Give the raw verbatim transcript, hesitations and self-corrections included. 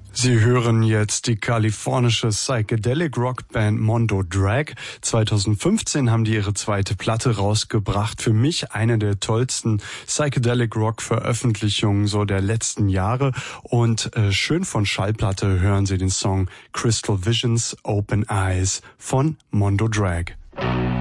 Sie hören jetzt die kalifornische Psychedelic Rockband Mondo Drag. zweitausendfünfzehn haben die ihre zweite Platte rausgebracht. Für mich eine der tollsten Psychedelic Rock Veröffentlichungen so der letzten Jahre. Und äh, schön von Schallplatte hören Sie den Song Crystal Visions Open Eyes von Mondo Drag.